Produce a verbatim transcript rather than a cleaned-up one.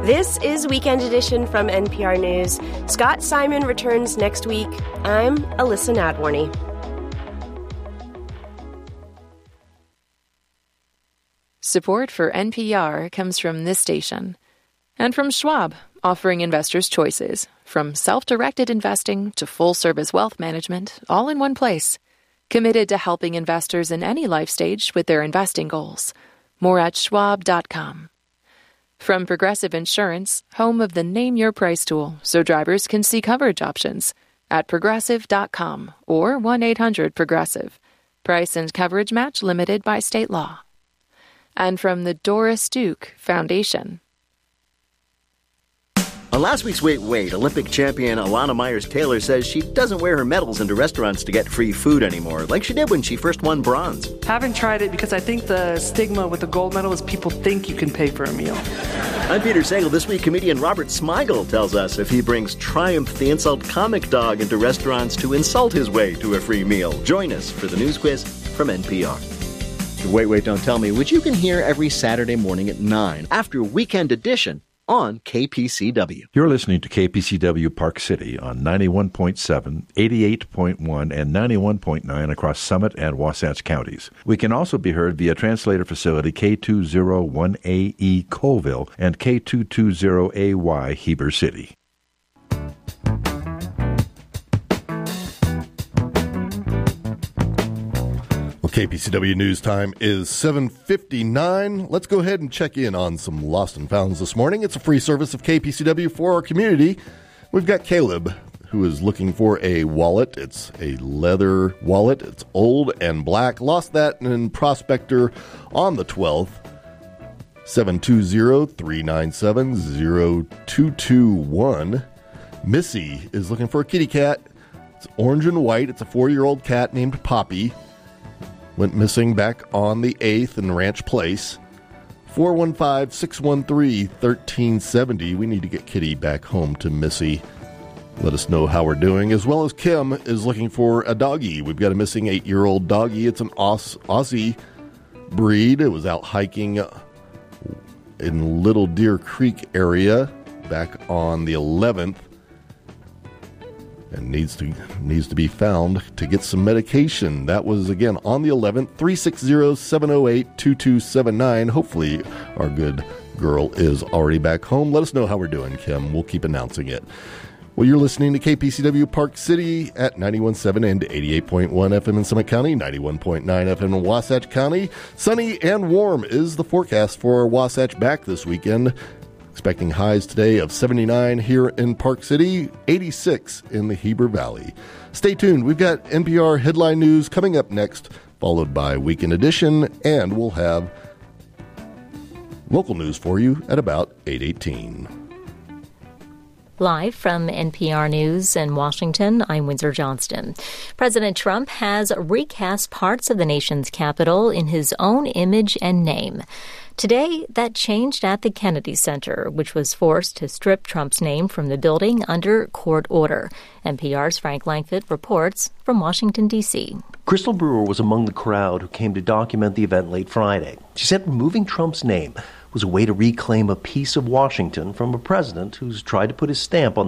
This is Weekend Edition from N P R News. Scott Simon returns next week. I'm Alyssa Nadworny. Support for N P R comes from this station and from Schwab, offering investors choices, from self-directed investing to full-service wealth management, all in one place. Committed to helping investors in any life stage with their investing goals. More at schwab dot com. From Progressive Insurance, home of the Name Your Price tool, so drivers can see coverage options at progressive dot com or one eight hundred progressive. Price and coverage match limited by state law. And from the Doris Duke Foundation. On last week's Wait Wait, Olympic champion Alana Myers-Taylor says she doesn't wear her medals into restaurants to get free food anymore, like she did when she first won bronze. Haven't tried it because I think the stigma with the gold medal is people think you can pay for a meal. I'm Peter Sagal. This week, comedian Robert Smigel tells us if he brings Triumph the Insult Comic Dog into restaurants to insult his way to a free meal. Join us for the news quiz from N P R. Wait, Wait, Don't Tell Me, which you can hear every Saturday morning at nine after Weekend Edition on K P C W. You're listening to K P C W Park City on ninety-one point seven, eighty-eight point one, and ninety-one point nine across Summit and Wasatch counties. We can also be heard via translator facility K two oh one A E Colville and K two twenty A Y Heber City. K P C W News Time is seven fifty-nine. Let's go ahead and check in on some lost and founds this morning. It's a free service of K P C W for our community. We've got Caleb, who is looking for a wallet. It's a leather wallet. It's old and black. Lost that in Prospector on the twelfth. seven two zero, three nine seven, zero two two one. Missy is looking for a kitty cat. It's orange and white. It's a four-year-old cat named Poppy. Went missing back on the eighth in Ranch Place. four one five, six one three, one three seven zero. We need to get Kitty back home to Missy. Let us know how we're doing. As well as Kim is looking for a doggy. We've got a missing eight-year-old doggy. It's an Aus- Aussie breed. It was out hiking in Little Deer Creek area back on the eleventh. And needs to needs to be found to get some medication. That was, again, on the eleventh. three six zero, seven zero eight, two two seven nine. Hopefully our good girl is already back home. Let us know how we're doing, Kim. We'll keep announcing it. Well, you're listening to K P C W Park City at ninety-one point seven and eighty-eight point one F M in Summit County, ninety-one point nine F M in Wasatch County. Sunny and warm is the forecast for Wasatch back this weekend. Expecting highs today of seventy-nine here in Park City, eighty-six in the Heber Valley. Stay tuned. We've got N P R headline news coming up next, followed by Weekend Edition, and we'll have local news for you at about eight eighteen. Live from N P R News in Washington, I'm Windsor Johnston. President Trump has recast parts of the nation's capital in his own image and name. Today, that changed at the Kennedy Center, which was forced to strip Trump's name from the building under court order. N P R's Frank Langford reports from Washington, D C. Crystal Brewer was among the crowd who came to document the event late Friday. She said removing Trump's name was a way to reclaim a piece of Washington from a president who's tried to put his stamp on